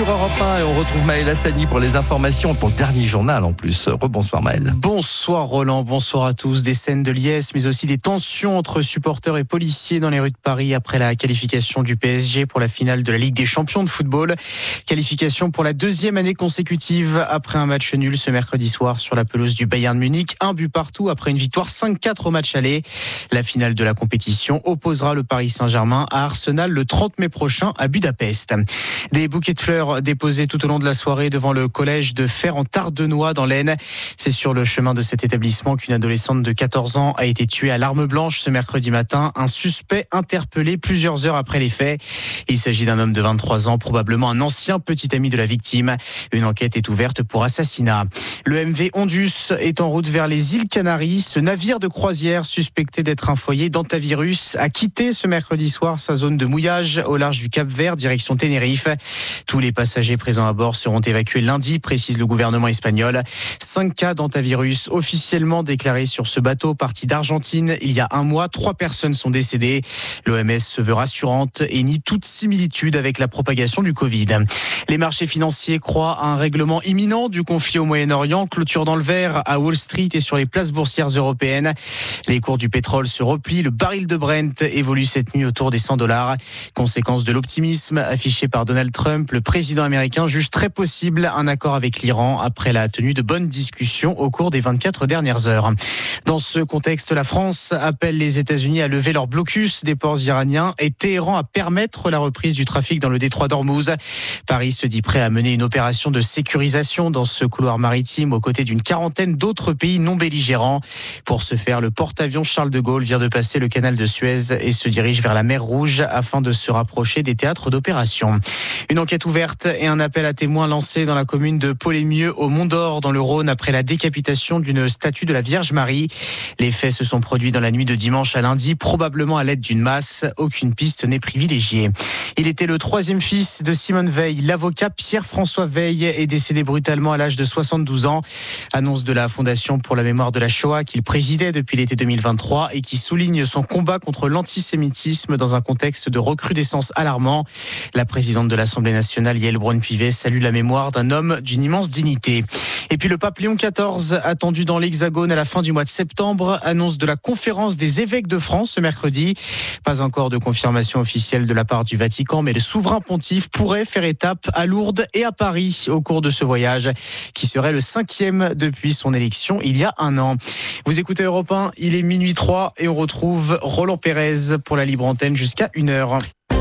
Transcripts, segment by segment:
sur Europe 1 et on retrouve Maël Hassani pour les informations, pour le dernier journal en plus. Rebonsoir Maël. Bonsoir Roland, bonsoir à tous. Des scènes de liesse, mais aussi des tensions entre supporters et policiers dans les rues de Paris après la qualification du PSG pour la finale de la Ligue des Champions de football. Qualification pour la deuxième année consécutive après un match nul ce mercredi soir sur la pelouse du Bayern Munich. Un but partout après une victoire 5-4 au match aller. La finale de la compétition opposera le Paris Saint-Germain à Arsenal le 30 mai prochain à Budapest. Des bouquets de fleurs déposés tout au long de la soirée devant le collège de Fer-en-Tardenois dans l'Aisne. C'est sur le chemin de cet établissement qu'une adolescente de 14 ans a été tuée à l'arme blanche ce mercredi matin. Un suspect interpellé plusieurs heures après les faits. Il s'agit d'un homme de 23 ans, probablement un ancien petit ami de la victime. Une enquête est ouverte pour assassinat. Le MV Ondus est en route vers les îles Canaries. Ce navire de croisière suspecté d'être un foyer d'antavirus a quitté ce mercredi soir sa zone de mouillage au large du Cap-Vert, direction Tenerife. Tous les passagers présents à bord seront évacués lundi, précise le gouvernement espagnol. 5 cas d'antavirus officiellement déclarés sur ce bateau parti d'Argentine il y a un mois. 3 personnes sont décédées. L'OMS se veut rassurante et nie toute similitude avec la propagation du Covid. Les marchés financiers croient à un règlement imminent du conflit au Moyen-Orient. Clôture dans le vert à Wall Street et sur les places boursières européennes. Les cours du pétrole se replient. Le baril de Brent évolue cette nuit autour des $100. Conséquence de l'optimisme affiché par Donald Trump, le président américain juge très possible un accord avec l'Iran après la tenue de bonnes discussions au cours des 24 dernières heures. Dans ce contexte, la France appelle les États-Unis à lever leur blocus des ports iraniens et Téhéran à permettre la reprise du trafic dans le détroit d'Ormuz. Paris se dit prêt à mener une opération de sécurisation dans ce couloir maritime aux côtés d'une quarantaine d'autres pays non belligérants. Pour ce faire, le porte-avions Charles de Gaulle vient de passer le canal de Suez et se dirige vers la mer Rouge afin de se rapprocher des théâtres d'opération. Une enquête ouverte et un appel à témoins lancé dans la commune de Paul-et-Mieux au Mont-d'Or dans le Rhône après la décapitation d'une statue de la Vierge Marie. Les faits se sont produits dans la nuit de dimanche à lundi, probablement à l'aide d'une masse. Aucune piste n'est privilégiée. Il était le 3e fils de Simone Veil. L'avocat Pierre-François Veil est décédé brutalement à l'âge de 72 ans. Annonce de la Fondation pour la mémoire de la Shoah qu'il présidait depuis l'été 2023 et qui souligne son combat contre l'antisémitisme dans un contexte de recrudescence alarmant. La présidente de l'Assemblée nationale, Yaël Braun-Pivet, salue la mémoire d'un homme d'une immense dignité. Et puis le pape Léon XIV, attendu dans l'Hexagone à la fin du mois de septembre, annonce de la conférence des évêques de France ce mercredi. Pas encore de confirmation officielle de la part du Vatican, mais le souverain pontife pourrait faire étape à Lourdes et à Paris au cours de ce voyage, qui serait le 5e depuis son élection il y a un an. Vous écoutez Europe 1, il est minuit 3 et on retrouve Roland Pérez pour la libre antenne jusqu'à 1h.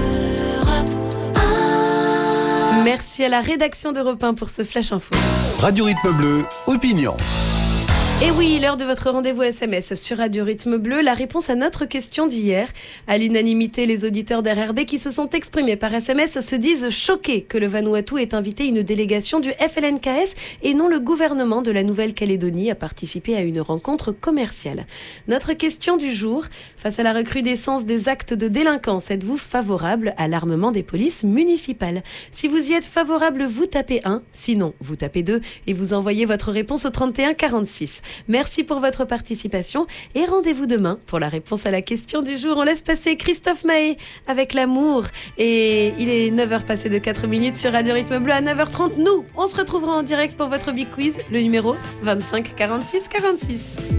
Merci à la rédaction d'Europe 1 pour ce Flash Info. Radio Rythme Bleu, opinion. Et oui, l'heure de votre rendez-vous SMS sur Radio Rythme Bleu. La réponse à notre question d'hier. À l'unanimité, les auditeurs d'RRB qui se sont exprimés par SMS se disent choqués que le Vanuatu ait invité une délégation du FLNKS et non le gouvernement de la Nouvelle-Calédonie à participer à une rencontre commerciale. Notre question du jour, face à la recrudescence des actes de délinquance, êtes-vous favorable à l'armement des polices municipales ? Si vous y êtes favorable, vous tapez 1, sinon vous tapez 2 et vous envoyez votre réponse au 31 46. Merci pour votre participation et rendez-vous demain pour la réponse à la question du jour. On laisse passer Christophe Maé avec l'amour. Et il est 9h passé de 4 minutes sur Radio Rythme Bleu. À 9h30, nous, on se retrouvera en direct pour votre Big Quiz, le numéro 25 46 46.